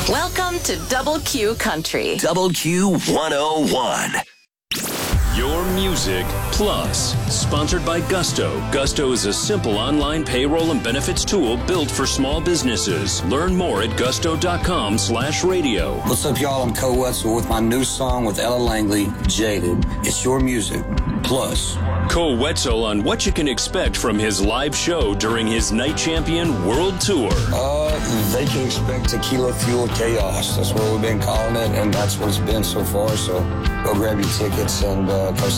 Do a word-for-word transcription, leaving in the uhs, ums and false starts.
Welcome to Double Q Country. Double Q one oh one. Your Music Plus, sponsored by Gusto. Gusto is a simple online payroll and benefits tool built for small businesses. Learn more at gusto.com slash radio. What's up, y'all? I'm Ko Wetzel with my new song with Ella Langley, Jaded. It's Your Music Plus. Ko Wetzel on what you can expect from his live show during his Night Champion World Tour. Uh, they can expect tequila fueled chaos. That's what we've been calling it, and that's what it's been so far. So go grab your tickets and uh, come